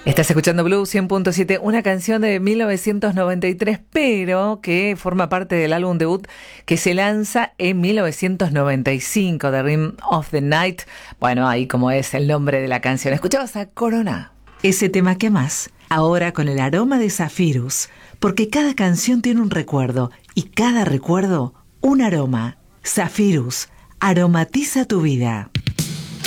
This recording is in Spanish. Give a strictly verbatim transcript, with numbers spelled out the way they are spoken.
Estás escuchando Blue cien punto siete, una canción de mil novecientos noventa y tres, pero que forma parte del álbum debut que se lanza en mil novecientos noventa y cinco, The Rhythm of the Night. Bueno, ahí como es el nombre de la canción. Escuchabas a Corona. Ese tema que más, ahora con el aroma de Zephyrus, porque cada canción tiene un recuerdo y cada recuerdo un aroma. Zephyrus, aromatiza tu vida.